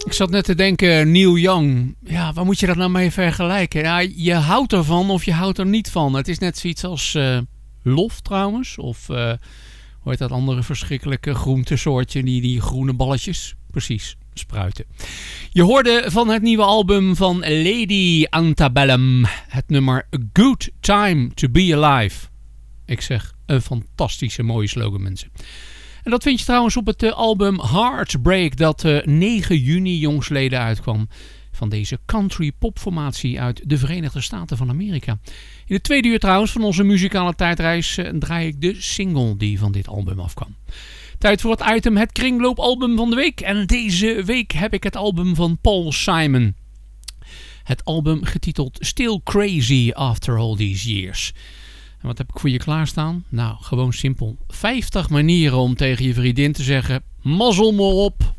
Ik zat net te denken, Neil Young. Ja, waar moet je dat nou mee vergelijken? Ja, je houdt ervan of je houdt er niet van. Het is net zoiets als lof trouwens. Of hoe heet dat andere verschrikkelijke groentesoortje? Die groene balletjes. Precies, spruiten. Je hoorde van het nieuwe album van Lady Antebellum het nummer A Good Time to Be Alive. Ik zeg, een fantastische mooie slogan, mensen. En dat vind je trouwens op het album Heartbreak dat 9 juni jongsleden uitkwam van deze country popformatie uit de Verenigde Staten van Amerika. In de tweede uur trouwens van onze muzikale tijdreis draai ik de single die van dit album afkwam. Tijd voor het item het kringloopalbum van de week. En deze week heb ik het album van Paul Simon. Het album getiteld Still Crazy After All These Years. En wat heb ik voor je klaarstaan? Nou, gewoon simpel. 50 manieren om tegen je vriendin te zeggen, mazzel me op.